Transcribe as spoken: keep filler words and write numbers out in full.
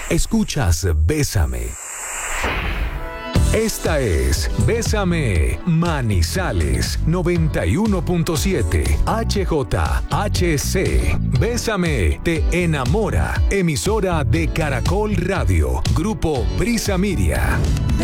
Escuchas Bésame. Esta es Bésame Manizales noventa y uno punto siete H J H C. Bésame te enamora. Emisora de Caracol Radio. Grupo Brisa Miria.